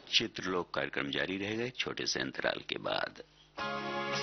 चित्रलोक कार्यक्रम जारी रहेगा एक छोटे से अंतराल के बाद।